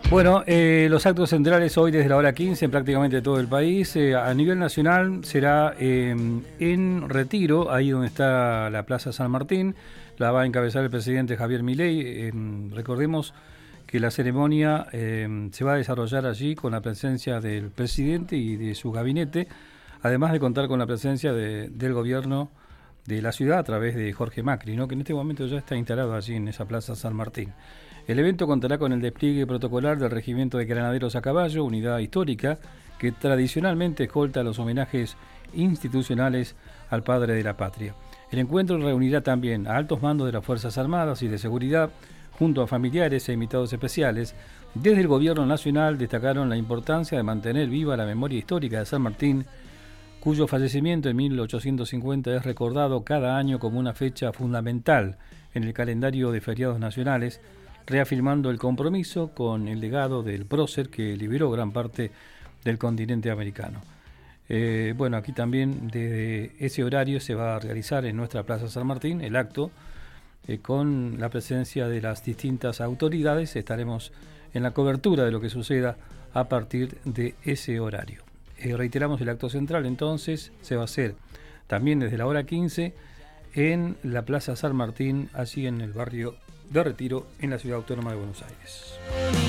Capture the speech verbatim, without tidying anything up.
Bueno, eh, los actos centrales hoy desde la hora quince en prácticamente todo el país. Eh, a nivel nacional será eh, en Retiro, ahí donde está la Plaza San Martín. La va a encabezar el presidente Javier Milei. Eh, recordemos que la ceremonia eh, se va a desarrollar allí con la presencia del presidente y de su gabinete, además de contar con la presencia de, del gobierno de la ciudad a través de Jorge Macri, ¿no? Que en este momento ya está instalado allí en esa Plaza San Martín. El evento contará con el despliegue protocolar del Regimiento de Granaderos a Caballo, unidad histórica que tradicionalmente escolta los homenajes institucionales al padre de la patria. El encuentro reunirá también a altos mandos de las Fuerzas Armadas y de Seguridad, junto a familiares e invitados especiales. Desde el Gobierno Nacional destacaron la importancia de mantener viva la memoria histórica de San Martín, cuyo fallecimiento en mil ochocientos cincuenta es recordado cada año como una fecha fundamental en el calendario de feriados nacionales, reafirmando el compromiso con el legado del prócer que liberó gran parte del continente americano. Eh, bueno, aquí también desde ese horario se va a realizar en nuestra Plaza San Martín el acto eh, con la presencia de las distintas autoridades. Estaremos en la cobertura de lo que suceda a partir de ese horario. Eh, reiteramos, el acto central entonces se va a hacer también desde la hora quince en la Plaza San Martín, allí en el barrio de Retiro, en la Ciudad Autónoma de Buenos Aires.